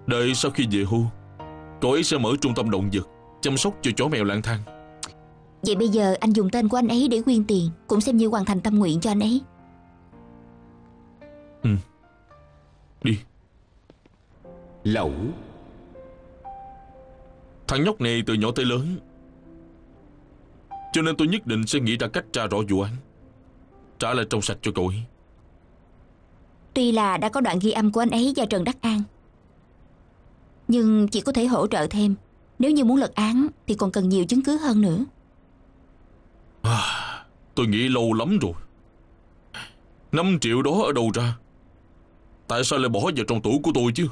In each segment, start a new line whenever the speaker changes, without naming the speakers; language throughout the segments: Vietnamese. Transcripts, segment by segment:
Đợi sau khi về hưu, cậu ấy sẽ mở trung tâm động vật, chăm sóc cho chó mèo lang thang.
Vậy bây giờ anh dùng tên của anh ấy để quyên tiền, cũng xem như hoàn thành tâm nguyện cho anh ấy.
Đi.
Lẩu.
Thằng nhóc này từ nhỏ tới lớn, cho nên tôi nhất định sẽ nghĩ ra cách tra rõ vụ án, trả lại trong sạch cho cậu ấy.
Tuy là đã có đoạn ghi âm của anh ấy và Trần Đắc An, nhưng chỉ có thể hỗ trợ thêm. Nếu như muốn lật án thì còn cần nhiều chứng cứ hơn nữa.
Tôi nghĩ lâu lắm rồi. 5 triệu đó ở đâu ra? Tại sao lại bỏ vào trong tủ của tôi chứ?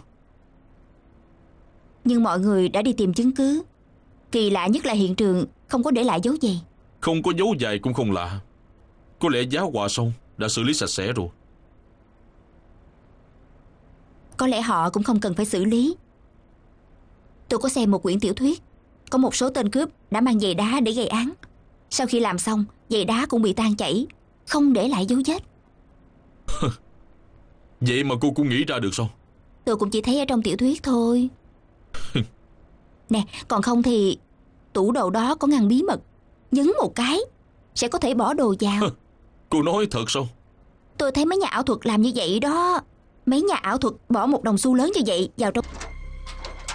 Nhưng mọi người đã đi tìm chứng cứ. Kỳ lạ nhất là hiện trường không có để lại dấu giày.
Không có dấu dài cũng không lạ. Có lẽ giá họa xong đã xử lý sạch sẽ rồi.
Có lẽ họ cũng không cần phải xử lý. Tôi có xem một quyển tiểu thuyết, có một số tên cướp đã mang giày đá để gây án. Sau khi làm xong, giày đá cũng bị tan chảy, không để lại dấu vết.
Vậy mà cô cũng nghĩ ra được sao?
Tôi cũng chỉ thấy ở trong tiểu thuyết thôi. Nè, còn không thì tủ đồ đó có ngăn bí mật, nhấn một cái sẽ có thể bỏ đồ vào.
Cô nói thật sao?
Tôi thấy mấy nhà ảo thuật làm như vậy đó. Mấy nhà ảo thuật bỏ một đồng xu lớn như vậy vào trong